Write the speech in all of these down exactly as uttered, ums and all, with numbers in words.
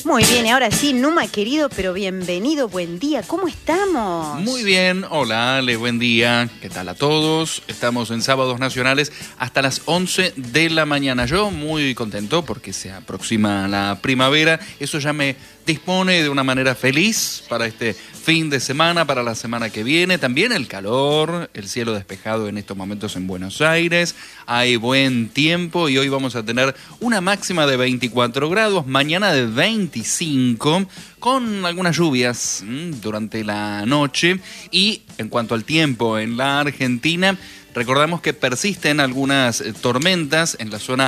Muy bien, y ahora sí, Numa querido, pero bienvenido, buen día, ¿cómo estamos? Muy bien, hola Ale, buen día, ¿qué tal a todos? Estamos en Sábados Nacionales hasta las once de la mañana. Yo muy contento porque se aproxima la primavera, eso ya me dispone de una manera feliz para este fin de semana, para la semana que viene. También el calor, el cielo despejado en estos momentos en Buenos Aires, hay buen tiempo y hoy vamos a tener una máxima de veinticuatro grados, mañana de veinticinco, con algunas lluvias mmm, durante la noche. Y en cuanto al tiempo en la Argentina, recordamos que persisten algunas tormentas en la zona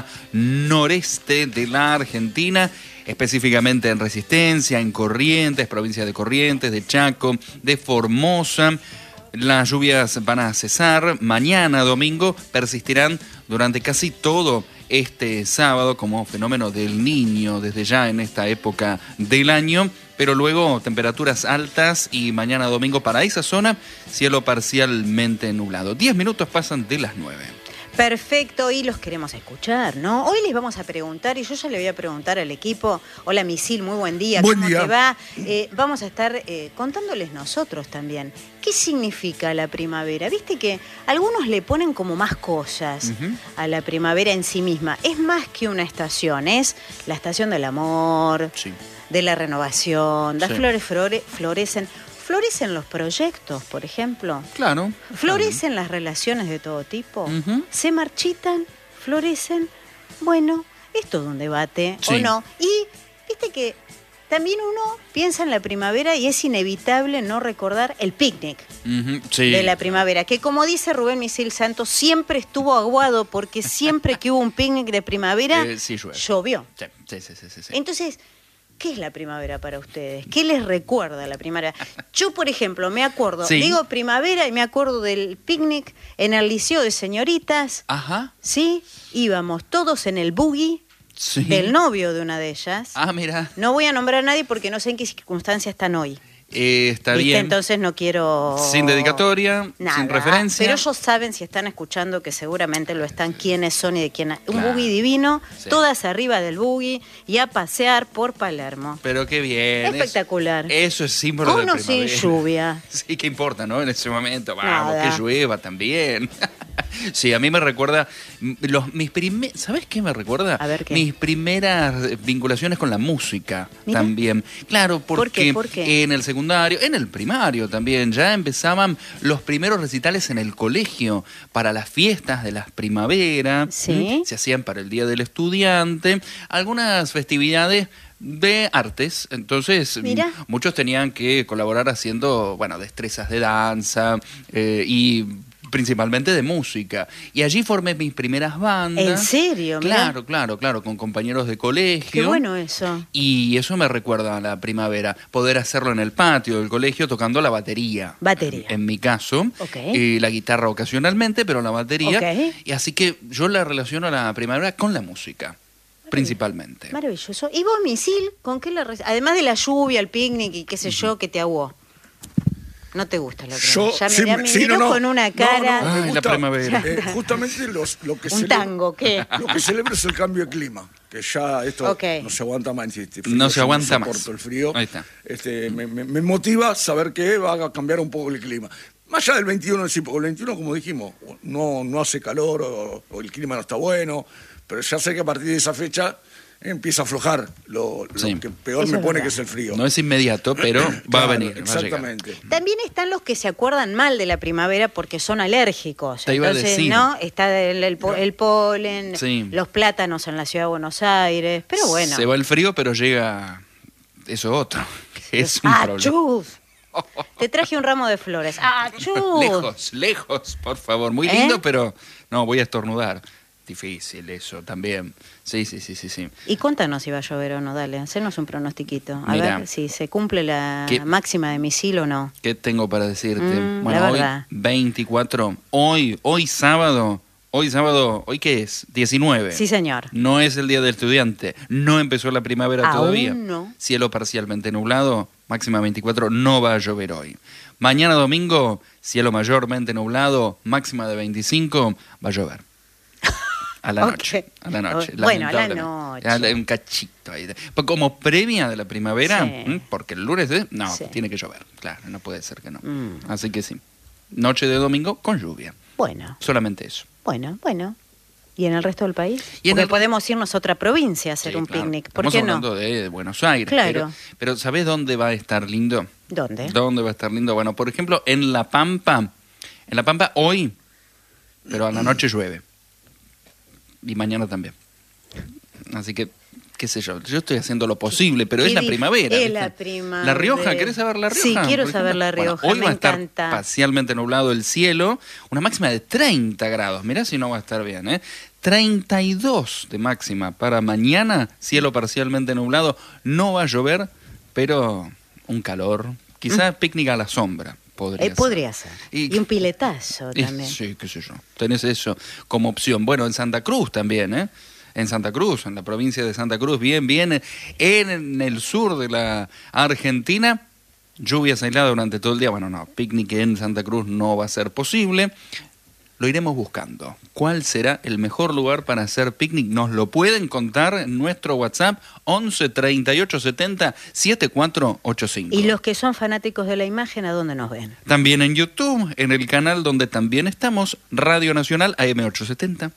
noreste de la Argentina, específicamente en Resistencia, en Corrientes, provincia de Corrientes, de Chaco, de Formosa. Las lluvias van a cesar. Mañana, domingo, persistirán durante casi todo este sábado como fenómeno del Niño desde ya en esta época del año, pero luego temperaturas altas y mañana domingo para esa zona cielo parcialmente nublado. Diez minutos pasan de las nueve. Perfecto, y los queremos escuchar, ¿no? Hoy les vamos a preguntar, y yo ya le voy a preguntar al equipo. Hola Misil, muy buen día, buen ¿cómo día. te va? Eh, vamos a estar eh, contándoles nosotros también. ¿Qué significa la primavera? Viste que algunos le ponen como más cosas uh-huh. a la primavera en sí misma. Es más que una estación, es la estación del amor, sí. de la renovación, las sí. flores flore- florecen. ¿Florecen los proyectos, por ejemplo? Claro. ¿Florecen claro. las relaciones de todo tipo? Uh-huh. ¿Se marchitan? ¿Florecen? Bueno, es todo un debate, sí. ¿o no? Y viste que también uno piensa en la primavera y es inevitable no recordar el picnic uh-huh. sí. de la primavera, que como dice Rubén Misil Santos, siempre estuvo aguado porque siempre que hubo un picnic de primavera, eh, sí, llovió. Sí, sí, sí, sí, sí. Entonces, ¿qué es la primavera para ustedes? ¿Qué les recuerda la primavera? Yo, por ejemplo, me acuerdo, sí. digo primavera y me acuerdo del picnic en el Liceo de Señoritas. Ajá. Sí, íbamos todos en el buggy sí. del novio de una de ellas. Ah, mira. No voy a nombrar a nadie porque no sé en qué circunstancias están hoy. Eh, está ¿Viste? bien. Entonces no quiero... Sin dedicatoria, nada, sin referencia. Pero ellos saben, si están escuchando, que seguramente lo están, sí. quiénes son y de quién... Un claro. buggy divino, sí. todas arriba del buggy y a pasear por Palermo. Pero qué bien. Espectacular. Eso, eso es símbolo Con de o primavera. Sin lluvia. Sí, ¿qué importa, no? En ese momento, vamos, nada. que llueva también. Sí, a mí me recuerda los mis primer, ¿sabes qué me recuerda? A ver, ¿qué? Mis primeras vinculaciones con la música. ¿Mira? También. Claro, porque ¿Por qué? ¿Por qué? en el secundario, en el primario también, ya empezaban los primeros recitales en el colegio para las fiestas de las primaveras. Sí. Se hacían para el Día del Estudiante, algunas festividades de artes. Entonces, Mira. muchos tenían que colaborar haciendo, bueno, destrezas de danza eh, y principalmente de música. Y allí formé mis primeras bandas. ¿En serio? Claro, Mirá. claro, claro, con compañeros de colegio. Qué bueno eso. Y eso me recuerda a la primavera, poder hacerlo en el patio del colegio tocando la batería. Batería. En, en mi caso. Okay. Eh, la guitarra ocasionalmente, pero la batería. Okay. Y así que yo la relaciono a la primavera con la música. Principalmente. Maravilloso. ¿Y vos, Misil, con qué la re... además de la lluvia, el picnic y qué sé yo, que te aguó? No te gusta la primavera. Ya sí, me, me sí, miró no, no. con una cara. No, no, Ay, gusta, la primavera. Eh, justamente los, lo que Un celebra, tango, ¿qué? Lo que celebra es el cambio de clima, que ya esto Okay. no se aguanta más. Este frío, No se aguanta no más. soporto el frío. Ahí está. Este, me, me, me motiva saber que va a cambiar un poco el clima. Más allá del veintiuno, sí, porque el veintiuno, como dijimos, no, no hace calor o, o el clima no está bueno, pero ya sé que a partir de esa fecha empieza a aflojar lo, lo sí. que peor Eso me es pone, verdad. que es el frío. No es inmediato, pero va Claro, a venir. exactamente. Va a llegar. También están los que se acuerdan mal de la primavera porque son alérgicos. Te iba a Entonces, decir. ¿no? Está el, el, po- el polen, Sí. los plátanos en la ciudad de Buenos Aires. Pero bueno. Se va el frío, pero llega eso otro, que es un problema. ¡Achus! Te traje un ramo de flores. ¡Achus! Lejos, lejos, por favor. Muy ¿Eh? lindo, pero no, voy a estornudar. Difícil eso también. Sí, sí, sí, sí, sí. Y contanos si va a llover o no, dale, hacernos un pronostiquito. A Mirá. ver si se cumple la ¿Qué? máxima de Misil o no. ¿Qué tengo para decirte? Mm, bueno, la hoy verdad. veinticuatro, hoy, hoy sábado, hoy sábado, ¿hoy qué es? diecinueve. Sí, señor. No es el Día del Estudiante, no empezó la primavera Aún todavía. no. Cielo parcialmente nublado, máxima veinticuatro, no va a llover hoy. Mañana domingo, cielo mayormente nublado, máxima de veinticinco, va a llover. A la Ok. noche, a la noche. Bueno, a la lamentablemente. noche. A la- Un cachito ahí. Pues como previa de la primavera, Sí. ¿m? Porque el lunes, ¿eh? no, Sí. tiene que llover. Claro, no puede ser que no. Mm. Así que sí. Noche de domingo con lluvia. Bueno, Solamente eso. bueno, bueno. ¿Y en el resto del país? Y en Porque el- podemos irnos a otra provincia a hacer Sí, un claro. picnic. ¿Por Estamos qué no? hablando de Buenos Aires. Claro. Pero, pero ¿sabés dónde va a estar lindo? ¿Dónde? ¿Dónde va a estar lindo? Bueno, por ejemplo, en La Pampa. En La Pampa hoy, pero a la noche llueve. Y mañana también. Así que, qué sé yo, yo estoy haciendo lo posible, pero Qué es la dif- primavera. es ¿viste? la primavera. La Rioja, ¿querés saber La Rioja? Sí, quiero por saber ejemplo? La Bueno, Rioja, hoy me va a estar encanta. parcialmente nublado el cielo, una máxima de treinta grados. Mirá si no va a estar bien, ¿eh? treinta y dos de máxima para mañana, cielo parcialmente nublado, no va a llover, pero un calor, quizás picnic a la sombra. Podría Eh, ser. podría ser. Y- Y, un piletazo Y- también. Sí, qué sé yo. Tenés eso como opción. Bueno, en Santa Cruz también, ¿eh? En Santa Cruz, en la provincia de Santa Cruz, bien, bien. En el sur de la Argentina, lluvias aisladas durante todo el día. Bueno, no, picnic en Santa Cruz no va a ser posible. Lo iremos buscando. ¿Cuál será el mejor lugar para hacer picnic? Nos lo pueden contar en nuestro WhatsApp once treinta y ocho setenta setenta y cuatro ochenta y cinco. Y los que son fanáticos de la imagen, ¿a dónde nos ven? También en YouTube, en el canal donde también estamos, Radio Nacional A M ochocientos setenta.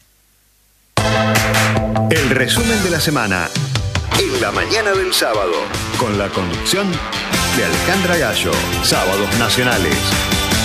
El resumen de la semana en la mañana del sábado, con la conducción de Alejandra Gallo. Sábados Nacionales.